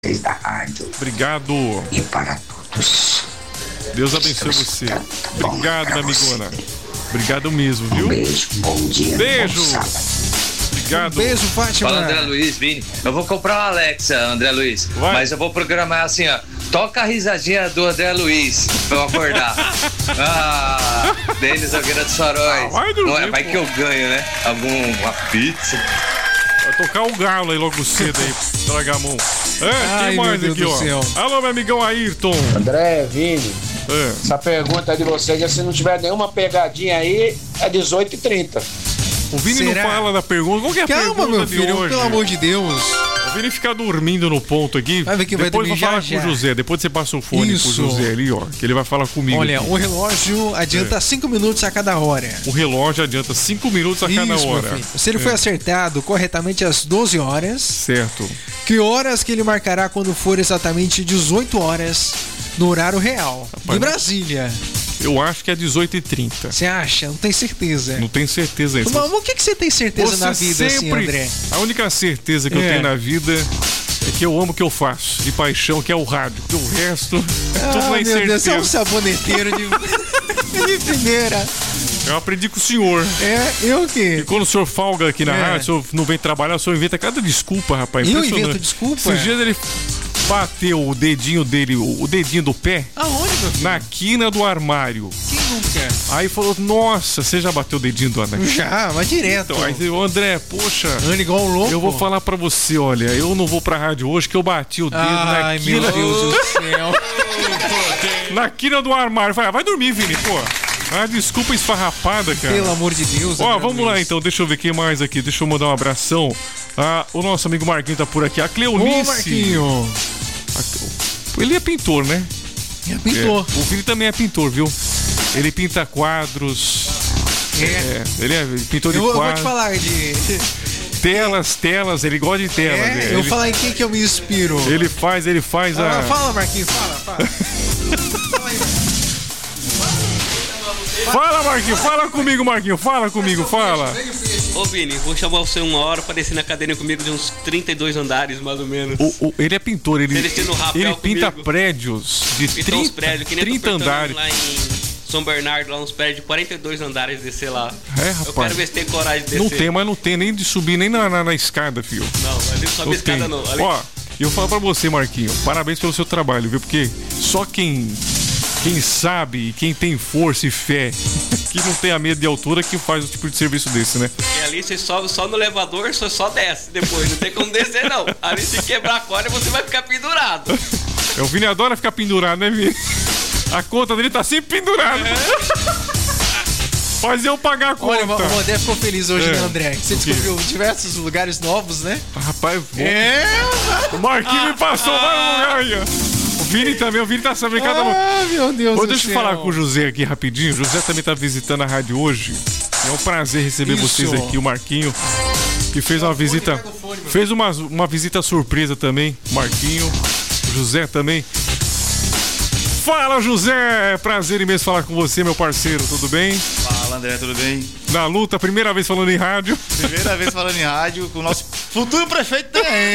da rádio. Obrigado. E para todos. Deus abençoe você. Obrigado, minha amigona. Obrigado mesmo, viu? Um beijo, bom dia. Beijo. Bom sábado. Obrigado. Beijo, Fátima. Fala, André Luiz, Vini. Eu vou comprar uma Alexa, André Luiz. Vai. Mas eu vou programar assim, ó. Toca a risadinha do André Luiz pra eu acordar. Denis Nogueira dos Faróis. Vai que eu ganho, né? Uma pizza. Vai tocar o galo aí logo cedo aí, Tragamon. Quem mais aqui, ó? Alô, meu amigão Ayrton. André, Vini. Essa pergunta de vocês, se não tiver nenhuma pegadinha aí, é 18h30. O Vini não fala da pergunta. Qual que é a pergunta meu filho, de hoje? pelo amor de Deus. O Vini fica dormindo no ponto aqui. Vai ver que depois vai vai falar já. com o José. Depois você passa o fone pro José ali, ó. Que ele vai falar comigo. Olha, aqui. o relógio adianta 5 minutos a cada hora. O relógio adianta 5 minutos a cada hora. Se ele foi acertado corretamente às 12 horas. Certo. Que horas que ele marcará quando for exatamente 18 horas no horário real? Rapaz, de Brasília. Eu acho que é 18h30. Você acha? Não tem certeza. Não tenho certeza ainda. Mas o que você tem certeza na vida, assim, André? A única certeza que eu tenho na vida é que eu amo o que eu faço, de paixão, que é o rádio. O resto é tudo na incerteza. Meu Deus, você é um saboneteiro de primeira. Eu aprendi com o senhor. Eu o quê? E quando o senhor folga aqui na rádio, o senhor não vem trabalhar, o senhor inventa cada desculpa, rapaz. Eu invento desculpa? Esses dias ele bateu o dedinho dele, o dedinho do pé. Aonde, meu filho? Na quina do armário. Quem nunca? Aí falou, nossa, você já bateu o dedinho do armário? Já, mas direto. Então, aí, André, poxa. Anda igual um louco. Eu vou falar pra você, olha, eu não vou pra rádio hoje que eu bati o dedo na quina. Ai, meu Deus do céu. Na quina do armário. Vai dormir, Vini, pô. Desculpa esfarrapada, cara. Pelo amor de Deus. Ó, vamos lá então, deixa eu ver quem mais aqui. Deixa eu mandar um abração. O nosso amigo Marquinho tá por aqui. A Cleonice. Ô, Marquinho. Ele é pintor, né? É pintor. O Vini também é pintor, viu? Ele pinta quadros. Ele é pintor de quadros. Eu vou te falar de... Telas, ele gosta de telas. Eu vou falar em quem que eu me inspiro. Ele faz a... Fala, Marquinhos, fala. Fala, Marquinhos, fala comigo, Marquinhos, fala. Ô, Vini, vou chamar você uma hora pra descer na cadeirinha comigo de uns 32 andares, mais ou menos. Ele é pintor, ele pinta comigo. Prédios de 30 andares. Lá em São Bernardo, lá uns prédios de 42 andares, descer lá. Rapaz. Eu quero ver se tem coragem de descer. Não tem nem de subir nem na escada, filho. Não, ali não sobe escada não. Ali... Ó, eu falo pra você, Marquinho, parabéns pelo seu trabalho, viu? Porque só quem sabe e quem tem força e fé, que não tem a medo de altura, que faz um tipo de serviço desse, né? Porque ali você sobe só no elevador, você só desce depois, não tem como descer não. Ali se quebrar a corda, você vai ficar pendurado. O Vini adora ficar pendurado, né, Vini? A conta dele tá sempre pendurada. Faz eu pagar a conta. Olha, o André ficou feliz hoje, né, André? Você descobriu diversos lugares novos, né? Rapaz, o Marquinhos me passou vários lugares aí. O Vini tá sabendo cada um. Meu Deus do céu. Deixa eu falar com o José aqui rapidinho. O José também tá visitando a rádio hoje. É um prazer receber vocês aqui. O Marquinho, que fez uma visita. Fez uma visita surpresa também. Marquinho. O José também. Fala, José! Prazer imenso falar com você, meu parceiro. Tudo bem? Fala, André, tudo bem? Na luta, primeira vez falando em rádio. Primeira vez falando em rádio com o nosso futuro prefeito também.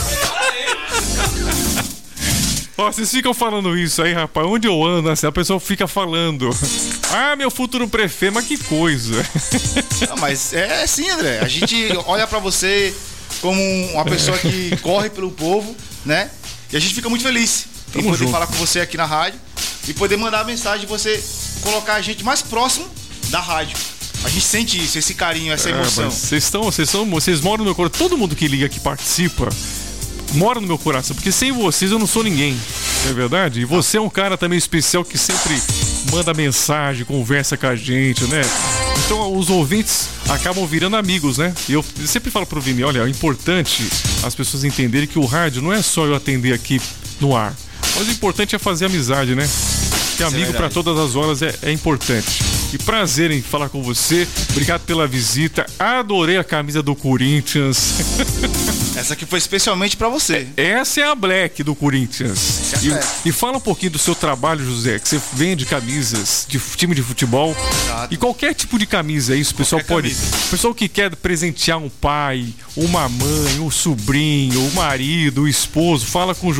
Ó, vocês ficam falando isso aí, rapaz. Onde eu ando, assim, a pessoa fica falando. Meu futuro prefeito, mas que coisa. Não, mas é assim, André. A gente olha pra você como uma pessoa que corre pelo povo, né? E a gente fica muito feliz em poder falar com você aqui na rádio e poder mandar a mensagem de você colocar a gente mais próximo da rádio. A gente sente isso, esse carinho, essa emoção. Vocês moram no meu coração. Todo mundo que liga, que participa, mora no meu coração, porque sem vocês eu não sou ninguém, não é verdade? E você é um cara também especial que sempre manda mensagem, conversa com a gente, né? Então os ouvintes acabam virando amigos, né? E eu sempre falo pro Vini, olha, é importante as pessoas entenderem que o rádio não é só eu atender aqui no ar, mas o importante é fazer amizade, né? Que amigo para todas as horas é importante. E prazer em falar com você. Obrigado pela visita. Adorei a camisa do Corinthians. Essa aqui foi especialmente pra você. Essa é a Black do Corinthians. E fala um pouquinho do seu trabalho, José, que você vende camisas de time de futebol. Exato. E qualquer tipo de camisa, isso, o pessoal pode. Camisa. O pessoal que quer presentear um pai, uma mãe, um sobrinho, o marido, o esposo, fala com o